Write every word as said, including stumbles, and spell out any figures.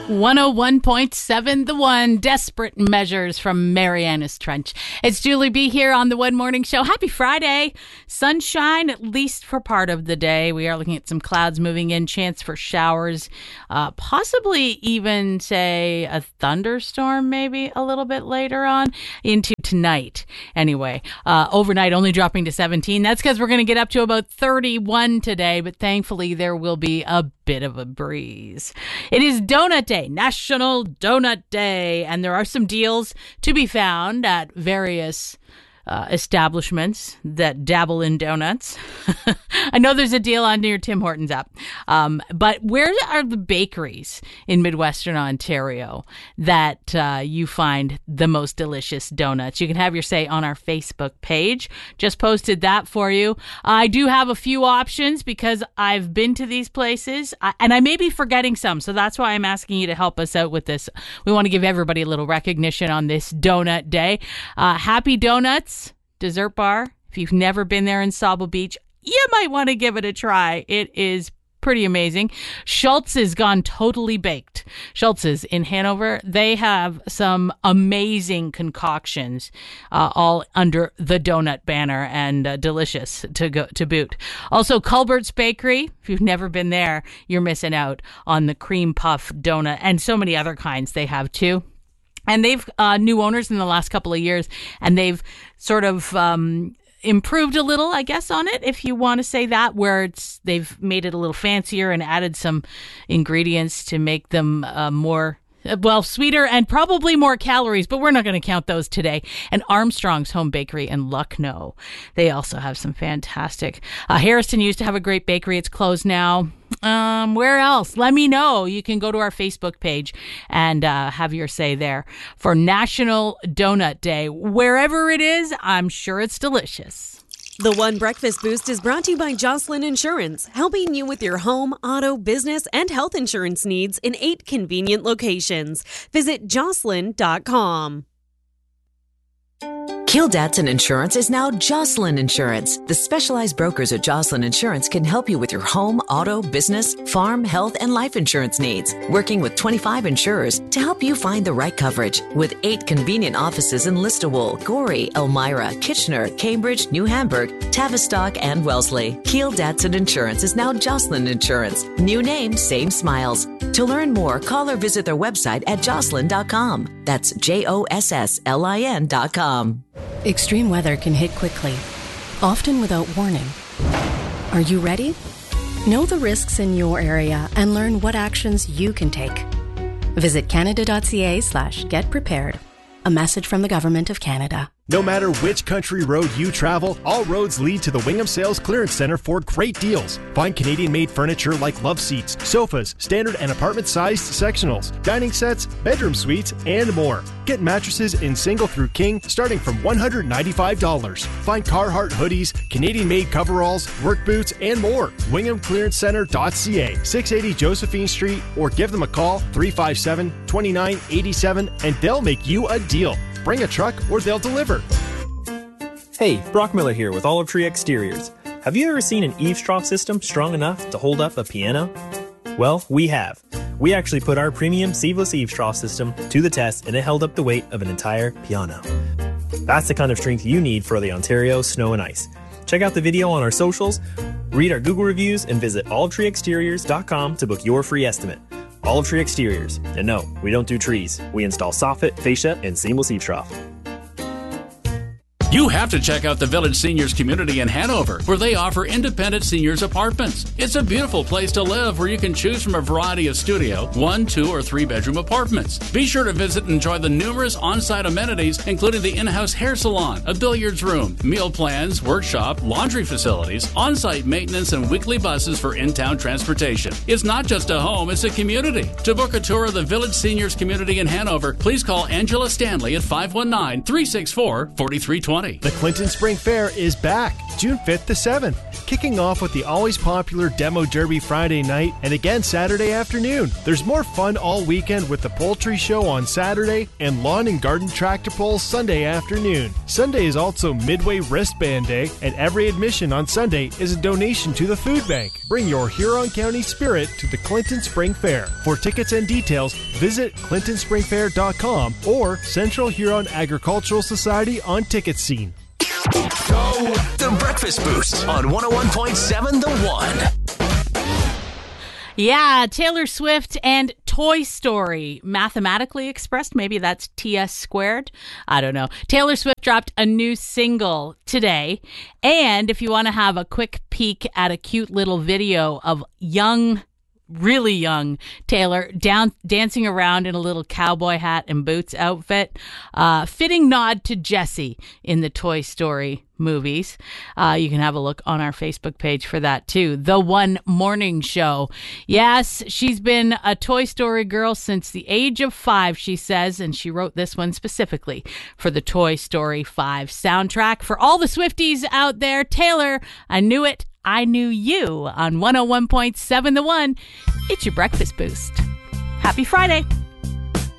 one oh one point seven The One, Desperate Measures from Marianas Trench. It's Julie B here on The One Morning Show. Happy Friday. Sunshine, at least for part of the day. We are looking at some clouds moving in, chance for showers, uh, possibly even, say, a thunderstorm maybe a little bit later on into tonight. Anyway, uh, overnight only dropping to seventeen. That's because we're going to get up to about thirty-one today, but thankfully there will be a bit of a breeze. It is Donut Day, National Donut Day, and there are some deals to be found at various uh, establishments that dabble in donuts. I know there's a deal on your Tim Hortons app, um, but where are the bakeries in Midwestern Ontario that uh, you find the most delicious donuts? You can have your say on our Facebook page. Just posted that for you. I do have a few options because I've been to these places, I, and I may be forgetting some, so that's why I'm asking you to help us out with this. We want to give everybody a little recognition on this Donut Day. Uh, Happy Donuts Dessert Bar. If you've never been there in Sauble Beach, you might want to give it a try. It is pretty amazing. Schultz's gone totally baked. Schultz's in Hanover, they have some amazing concoctions, uh, all under the donut banner, and uh, delicious to go to boot. Also, Culbert's Bakery. If you've never been there, you're missing out on the cream puff donut and so many other kinds they have too. And they've uh, new owners in the last couple of years, and they've sort of um, improved a little, I guess, on it, if you want to say that, where it's they've made it a little fancier and added some ingredients to make them uh, more, well, sweeter and probably more calories, but we're not going to count those today. And Armstrong's Home Bakery in Lucknow, they also have some fantastic. Uh, Harrison used to have a great bakery. It's closed now. Um, where else? Let me know. You can go to our Facebook page and uh, have your say there for National Donut Day. Wherever it is, I'm sure it's delicious. The One Breakfast Boost is brought to you by Jocelyn Insurance, helping you with your home, auto, business, and health insurance needs in eight convenient locations. Visit jocelyn dot com. Kildatson Insurance is now Jocelyn Insurance. The specialized brokers at Jocelyn Insurance can help you with your home, auto, business, farm, health, and life insurance needs. Working with twenty-five insurers to help you find the right coverage. With eight convenient offices in Listowel, Gorey, Elmira, Kitchener, Cambridge, New Hamburg, Tavistock, and Wellesley. Kildatson Insurance is now Jocelyn Insurance. New name, same smiles. To learn more, call or visit their website at jocelyn dot com. That's J O S S L I N dot com. Extreme weather can hit quickly, often without warning. Are you ready? Know the risks in your area and learn what actions you can take. Visit canada.ca slash get prepared. A message from the Government of Canada. No matter which country road you travel, all roads lead to the Wingham Sales Clearance Center for great deals. Find Canadian-made furniture like love seats, sofas, standard and apartment-sized sectionals, dining sets, bedroom suites, and more. Get mattresses in single through king starting from one hundred ninety-five dollars. Find Carhartt hoodies, Canadian-made coveralls, work boots, and more. wingham clearance center dot c a, six eighty Josephine Street, or give them a call, three five seven, two nine eight seven, and they'll make you a deal. Bring a truck or they'll deliver. Hey, Brock Miller here with Olive Tree Exteriors. Have you ever seen an eaves trough system strong enough to hold up a piano? Well, we have. We actually put our premium seamless eaves trough system to the test, and it held up the weight of an entire piano. That's the kind of strength you need for the Ontario snow and ice. Check out the video on our socials, read our Google reviews, and visit olive tree exteriors dot com to book your free estimate. Olive Tree Exteriors. And no, we don't do trees. We install soffit, fascia, and seamless eaves trough. You have to check out the Village Seniors Community in Hanover, where they offer independent seniors apartments. It's a beautiful place to live where you can choose from a variety of studio, one, two, or three bedroom apartments. Be sure to visit and enjoy the numerous on-site amenities, including the in-house hair salon, a billiards room, meal plans, workshop, laundry facilities, on-site maintenance, and weekly buses for in-town transportation. It's not just a home, it's a community. To book a tour of the Village Seniors Community in Hanover, please call Angela Stanley at five one nine, three six four, four three two zero. Body. The Clinton Spring Fair is back, June fifth to seventh, kicking off with the always popular Demo Derby Friday night and again Saturday afternoon. There's more fun all weekend with the Poultry Show on Saturday and Lawn and Garden Tractor Pulls Sunday afternoon. Sunday is also Midway Wristband Day, and every admission on Sunday is a donation to the food bank. Bring your Huron County spirit to the Clinton Spring Fair. For tickets and details, visit clinton spring fair dot com or Central Huron Agricultural Society on Ticket Scene. Go the Breakfast Boost on one oh one point seven The One. Yeah, Taylor Swift and Toy Story. Mathematically expressed, maybe that's T S squared. I don't know. Taylor Swift dropped a new single today. And if you want to have a quick peek at a cute little video of young, really young Taylor down dancing around in a little cowboy hat and boots outfit, uh, fitting nod to Jessie in the Toy Story movies. Uh, you can have a look on our Facebook page for that too. The One Morning Show. Yes, she's been a Toy Story girl since the age of five, she says, and she wrote this one specifically for the Toy Story five soundtrack. For all the Swifties out there, Taylor, I Knew It, I Knew You on one oh one point seven The One. It's your Breakfast Boost. Happy Friday.